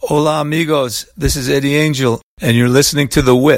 Hola amigos, this is Eddie Angel, and you're listening to The Whip.